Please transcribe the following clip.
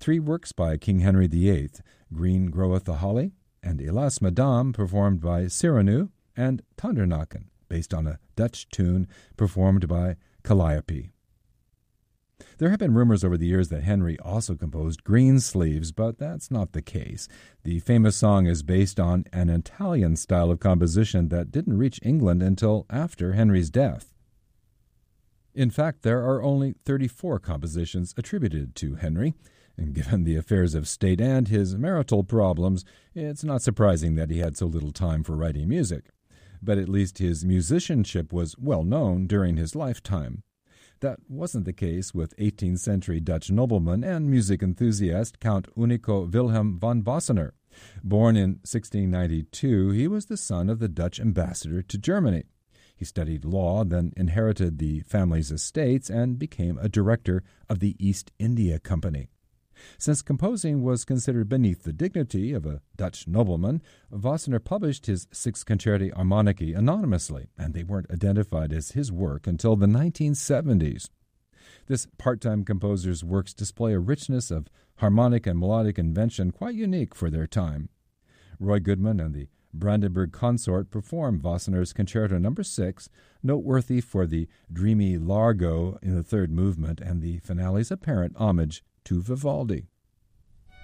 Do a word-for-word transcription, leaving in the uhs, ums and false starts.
three works by King Henry the Eighth, Green Groweth the Holly, and Hélas Madame, performed by Cyrano, and Tondernacken, based on a Dutch tune performed by Calliope. There have been rumors over the years that Henry also composed Greensleeves, but that's not the case. The famous song is based on an Italian style of composition that didn't reach England until after Henry's death. In fact, there are only thirty-four compositions attributed to Henry, and given the affairs of state and his marital problems, it's not surprising that he had so little time for writing music. But at least his musicianship was well known during his lifetime. That wasn't the case with eighteenth century Dutch nobleman and music enthusiast Count Unico Wilhelm von Bossener. Born in sixteen ninety-two, he was the son of the Dutch ambassador to Germany. He studied law, then inherited the family's estates, and became a director of the East India Company. Since composing was considered beneath the dignity of a Dutch nobleman, Wassenaar published his Six Concerti Harmonici anonymously, and they weren't identified as his work until the nineteen seventies. This part-time composer's works display a richness of harmonic and melodic invention quite unique for their time. Roy Goodman and the Brandenburg Consort performed Wassenaar's Concerto Number Six, noteworthy for the dreamy largo in the third movement and the finale's apparent homage to Vivaldi.